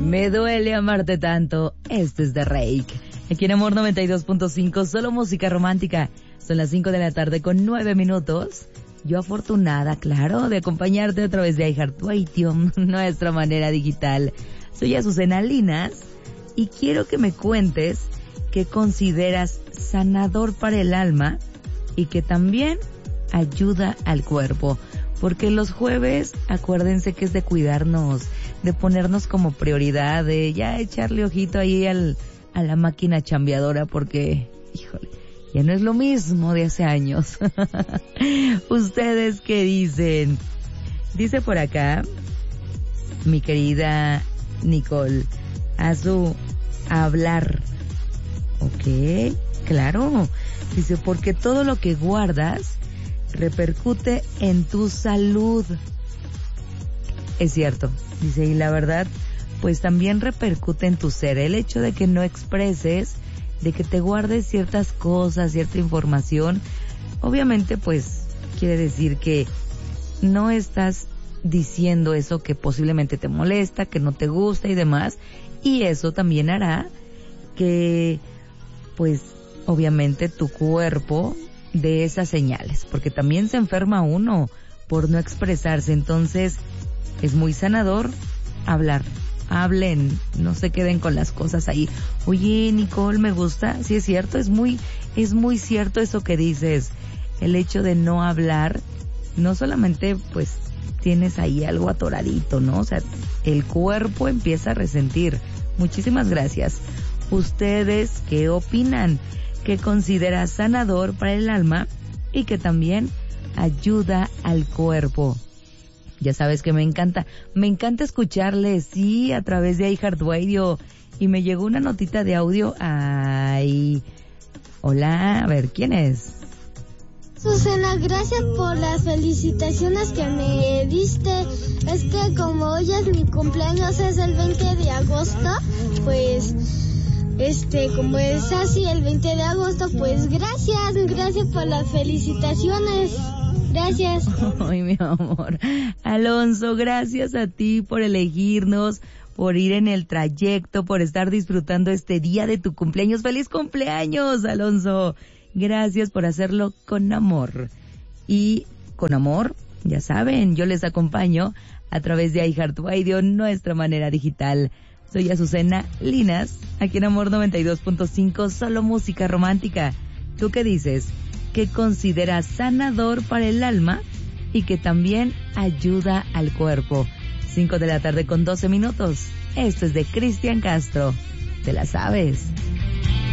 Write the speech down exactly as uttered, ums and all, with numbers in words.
Me duele amarte tanto. Esto es de Reik. Aquí en Amor noventa y dos punto cinco, solo música romántica. Son las cinco de la tarde con nueve minutos. Yo afortunada, claro, de acompañarte a través de iHeartRadio, nuestra manera digital. Soy Azucena Linas y quiero que me cuentes qué consideras sanador para el alma y que también ayuda al cuerpo. Porque los jueves, acuérdense que es de cuidarnos, de ponernos como prioridad, de ya echarle ojito ahí al, a la máquina chambeadora, porque, híjole, ya no es lo mismo de hace años. ¿Ustedes qué dicen? Dice por acá, mi querida Nicole, a su hablar. Ok, claro. Dice, porque todo lo que guardas repercute en tu salud. Es cierto, dice, y la verdad, pues también repercute en tu ser. El hecho de que no expreses, de que te guardes ciertas cosas, cierta información, obviamente pues quiere decir que no estás diciendo eso que posiblemente te molesta, que no te gusta y demás, y eso también hará que pues obviamente tu cuerpo de esas señales, porque también se enferma uno por no expresarse. Entonces es muy sanador hablar. Hablen, no se queden con las cosas ahí. Oye, Nicole, me gusta. Sí, es cierto, es muy, es muy cierto eso que dices. El hecho de no hablar, no solamente pues tienes ahí algo atoradito, ¿no? O sea, el cuerpo empieza a resentir. Muchísimas gracias. ¿Ustedes qué opinan? Que considera sanador para el alma y que también ayuda al cuerpo. Ya sabes que me encanta, me encanta escucharles, sí, a través de iHeartRadio. Y me llegó una notita de audio. Ay, hola, a ver, ¿quién es? Susana, gracias por las felicitaciones que me diste. Es que como hoy es mi cumpleaños, es el veinte de agosto, pues... Este, como es así el veinte de agosto, pues gracias, gracias por las felicitaciones, gracias. Ay, mi amor. Alonso, gracias a ti por elegirnos, por ir en el trayecto, por estar disfrutando este día de tu cumpleaños. ¡Feliz cumpleaños, Alonso! Gracias por hacerlo con amor. Y con amor, ya saben, yo les acompaño a través de iHeartRadio, nuestra manera digital. Soy Azucena Linas, aquí en Amor noventa y dos punto cinco, solo música romántica. ¿Tú qué dices? ¿Qué consideras sanador para el alma y que también ayuda al cuerpo? Cinco de la tarde con doce minutos. Esto es de Cristian Castro. ¿Te la sabes?